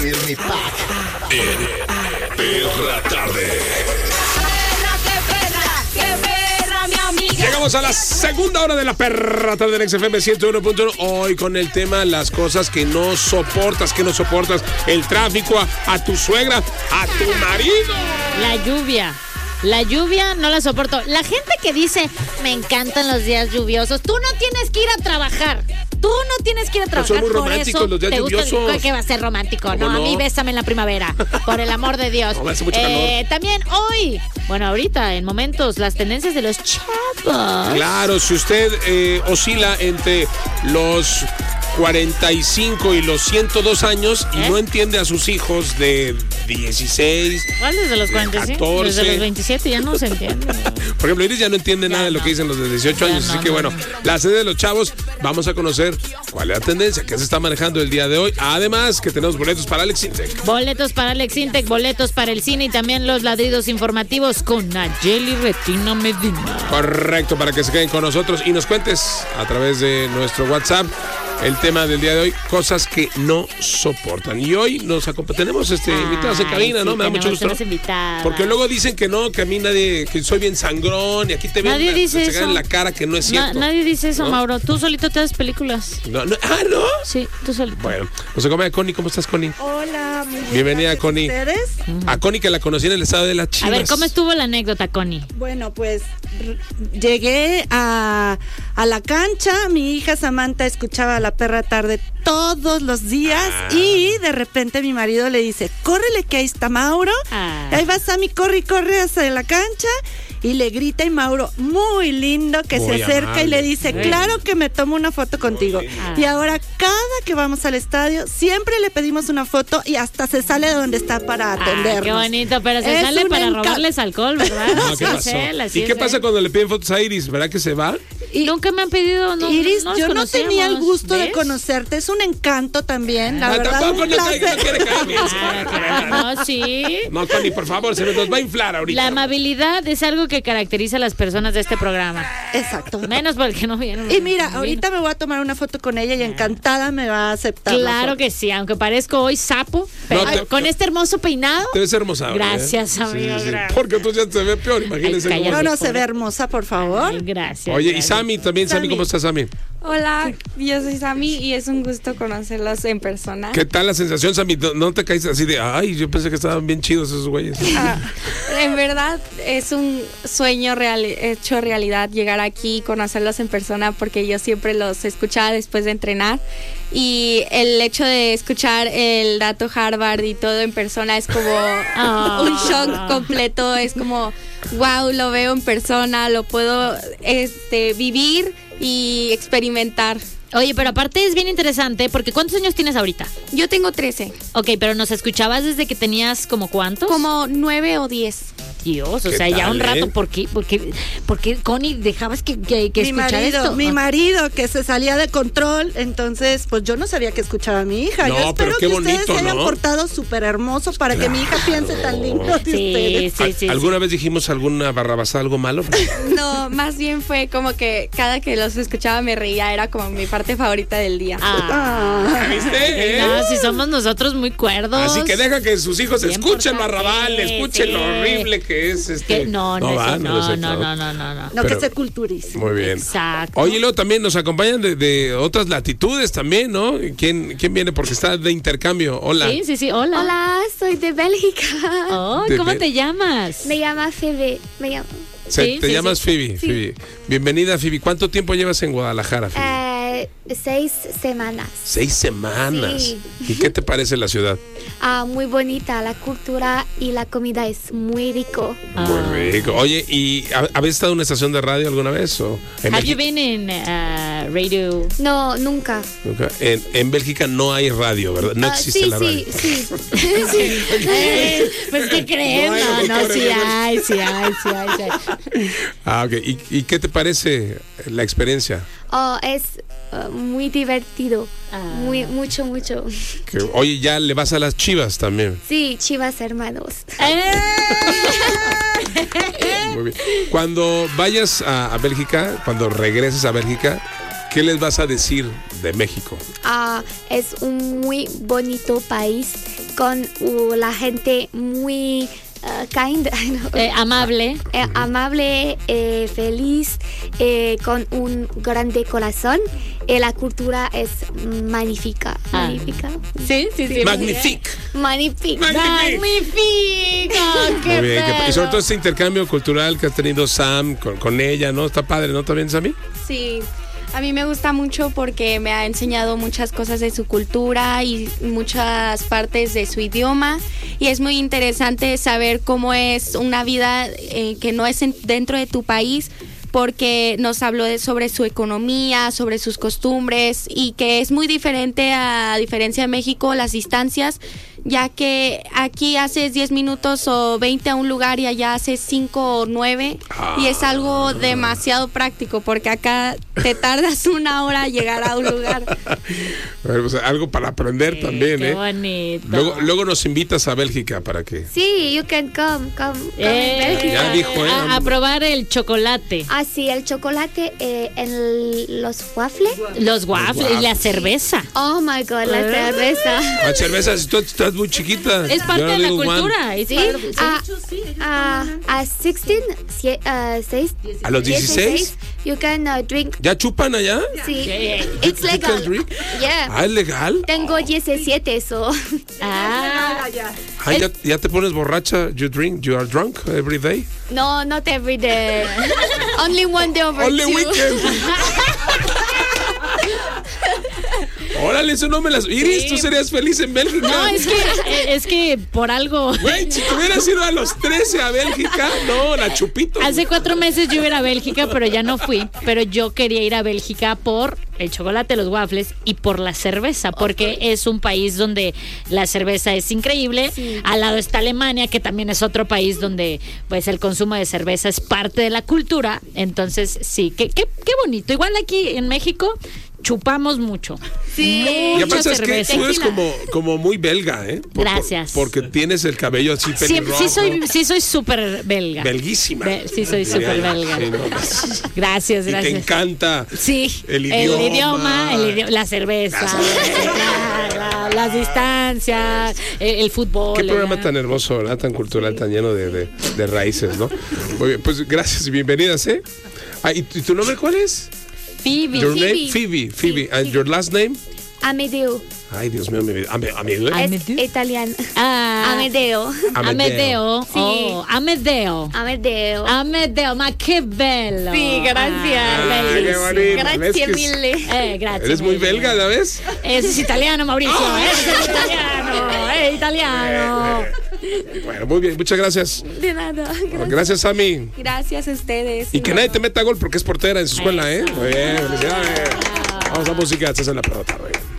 Mi pack. Perra Tarde. Llegamos a la segunda hora de la Perra Tarde en XFM 101.1. Hoy con el tema las cosas que no soportas, el tráfico, a tu suegra, a tu marido. La lluvia no la soporto. La gente que dice, me encantan los días lluviosos. Tú no tienes que ir a trabajar. Son muy románticos los días lluviosos. ¿Qué va a ser romántico? No, a mí bésame en la primavera. Por el amor de Dios. No, hace mucho calor. También hoy, ahorita, en momentos, las tendencias de los chavos. Claro, si usted oscila entre los 45 y los 102 años y no entiende a sus hijos de 16. ¿Cuál desde los 45? 14. Desde los 27 ya no se entiende. Por ejemplo, Iris ya no entiende nada de lo que dicen los de 18 años. Así que bueno, la sede de los chavos, vamos a conocer cuál es la tendencia que se está manejando el día de hoy. Además, que tenemos boletos para Alex Intec. Boletos para Alex Intec, boletos para el cine y también los ladridos informativos con Nayeli Retina Medina. Correcto, para que se queden con nosotros y nos cuentes a través de nuestro WhatsApp el tema del día de hoy, cosas que no soportan. Y hoy tenemos invitados en cabina, ¿no? Me da mucho gusto. Porque luego dicen que no, que a mí que soy bien sangrón y aquí te ven en la cara, que no es cierto. Nadie dice eso, ¿no? Mauro. Tú solito te haces películas. ¿No? ¿No? Sí, tú solito. Bueno, nos acompaña Connie. ¿Cómo estás, Connie? Hola, muy bien. Bienvenida, Connie. ¿Ustedes? A Connie, que la conocí en el estado de las Chivas. A ver, ¿cómo estuvo la anécdota, Connie? Bueno, pues llegué a la cancha, mi hija Samantha escuchaba La Perra Tarde todos los días y de repente mi marido le dice, córrele que ahí está Mauro. Ahí va Sammy, corre hacia la cancha y le grita, y Mauro, muy lindo, que muy se acerca amable. Y le dice, claro que me tomo una foto contigo. Y ahora cada que vamos al estadio siempre le pedimos una foto y hasta se sale de donde está para atendernos. Qué bonito, pero se sale para robarles alcohol, ¿verdad? No, ¿qué pasó? ¿Y qué pasa cuando le piden fotos a Iris? ¿Verdad que se va? Y nunca me han pedido, no. Iris, no yo no tenía el gusto de ¿ves? conocerte, es un encanto también, la verdad. Tampoco Un no placer. quiere caer bien. No, sí. No, Connie, por favor, se nos va a inflar ahorita. La amabilidad es algo que caracteriza a las personas de este programa. Exacto. Menos porque no vieron. Y mira, ahorita me voy a tomar una foto con ella y encantada me va a aceptar. Claro que sí, aunque parezco hoy sapo, pero con este hermoso peinado. Te ves hermosa. Gracias, amigo. Sí. Porque tú ya se ve peor, imagínense. Ay, cállate. No, se ve hermosa, por favor. Ay, gracias. Oye, gracias. y Sammy también. Sammy, ¿cómo estás, Sammy? Hola, yo soy Sammy y es un gusto conocerlos en persona. ¿Qué tal la sensación, Sammy? ¿No te caíste así de, ay, yo pensé que estaban bien chidos esos güeyes? En verdad es un sueño hecho realidad llegar aquí y conocerlos en persona, porque yo siempre los escuchaba después de entrenar, y el hecho de escuchar el dato Harvard y todo en persona es como un shock completo. Es como, wow, lo veo en persona, lo puedo vivir y experimentar. Oye, pero aparte es bien interesante, porque ¿cuántos años tienes ahorita? Yo tengo 13. Ok, pero ¿nos escuchabas desde que tenías como cuántos? Como 9 o 10. Dios, o sea, ya un rato. ¿Por qué, Connie, dejabas que escuchara esto? Mi marido, que se salía de control, entonces, pues yo no sabía que escuchaba a mi hija. No, yo espero pero qué que ustedes bonito, se hayan ¿no? portado súper hermoso para que mi hija piense tan lindo de ustedes. Sí. ¿Alguna vez dijimos alguna barrabasada, algo malo? No, más bien fue como que cada que los escuchaba me reía, era como mi parte favorita del día. ¿Viste? No, si somos nosotros muy cuerdos. Así que deja que sus hijos escuchen lo arrabal, Sí, escuchen lo horrible que es No, Que se culturice. Muy bien. Exacto. Oye, luego también nos acompañan de otras latitudes también, ¿no? ¿Quién viene? Porque está de intercambio. Hola. Sí, hola. Hola, soy de Bélgica. Oh, ¿cómo te llamas? Me llama Phoebe. Te llamas Phoebe. Phoebe. Bienvenida, Phoebe. ¿Cuánto tiempo llevas en Guadalajara, Phoebe? 6 semanas. 6 semanas. Sí. ¿Y qué te parece la ciudad? Muy bonita, la cultura y la comida es muy rico. Muy rico. Oye, ¿y habéis estado en una estación de radio alguna vez? ¿O en Have you Bélgica? been in radio? No, nunca. Nunca. En Bélgica no hay radio, ¿verdad? No existe la radio. Sí. Pues, ¿qué creen? No, sí hay. Ok. ¿Y qué te parece la experiencia? Es muy divertido. Mucho. Oye, ya le vas a las Chivas también. Sí, Chivas hermanos. Muy bien. Cuando vayas a Bélgica, cuando regreses a Bélgica, ¿qué les vas a decir de México? Es un muy bonito país con la gente muy kind, Amable. amable, feliz, con un grande corazón. La cultura es magnífica. Magnífica. Sí. Magnifique. Magnífica. ¡Magnífico! ¡Qué Muy bien. Y pedo! sobre todo este intercambio cultural que ha tenido Sam con ella, ¿no? Está padre, ¿no? ¿También, Sammy? Sí, a mí me gusta mucho porque me ha enseñado muchas cosas de su cultura y muchas partes de su idioma, y es muy interesante saber cómo es una vida que no es dentro de tu país, porque nos habló sobre su economía, sobre sus costumbres, y que es muy diferente a diferencia de México, las distancias, ya que aquí haces 10 minutos o 20 a un lugar y allá haces 5 o 9, y es algo demasiado práctico, porque acá te tardas 1 hora a llegar a un lugar. Bueno, pues, algo para aprender también, Qué bonito. Luego nos invitas a Bélgica para que... Sí, you can come in Bélgica. Ya dijo, a probar el chocolate. Ah, sí, el chocolate en los waffles. Los waffles y la cerveza. Oh my God, la cerveza. Ah, cerveza, si tú estás muy chiquita. Es parte Yo no de la digo one. cultura. Es Sí, parte- a 16, ¿A los 16? you can drink. ¿Ya chupan allá? Sí, You it's can legal. drink? Yeah. Ah, ¿es legal? Tengo 17, so. Ah, ya te pones borracha. You are drunk every day. No, not every day. Only one day over Only two. weekend. Órale, eso no me las... Iris, tú serías feliz en Bélgica. No, es que por algo. Güey, si te hubieras ido a los 13 a Bélgica, no, la chupito. Hace 4 meses yo iba a ir a Bélgica, pero ya no fui. Pero yo quería ir a Bélgica por el chocolate, los waffles y por la cerveza, porque es un país donde la cerveza es increíble. Al lado está Alemania, que también es otro país donde pues el consumo de cerveza es parte de la cultura. Entonces, sí, qué bonito. Igual aquí en México chupamos mucho. Sí. Y aparte, Mucha es que cerveza. tú eres como muy belga, ¿eh? Gracias. Porque tienes el cabello así pelirrojo. Sí soy súper belga. Belguísima. Sí, soy súper belga. Sí, no, pues, Gracias. y te encanta Sí, el idioma. la cerveza, las distancias, el fútbol. Qué programa ¿verdad? tan hermoso, ¿verdad? Tan cultural, tan lleno de raíces, ¿no? Muy bien, pues gracias y bienvenidas, ¿eh? Ah, ¿y tu nombre cuál es? Phoebe. Your name? Phoebe. And your last name? Amedeo. Ay, Dios mío, Amedeo. Es italiano. Ah, Amedeo. Amedeo. Sí. Oh, Amedeo. Amedeo. Ma che bello. Sí, gracias. Qué bonito. ¿Ves Gracias que es- mille. Gracias. Eres muy belga, ¿ya ves? Ese es italiano, Mauricio. Ese es italiano. Italiano. Bueno, muy bien, muchas gracias. De nada. Gracias, Sammy. Gracias a ustedes. Y que nadie te meta gol porque es portera en su escuela, ¿eh? Muy bien, felicidades. Vamos a música, estás en la pelota, güey.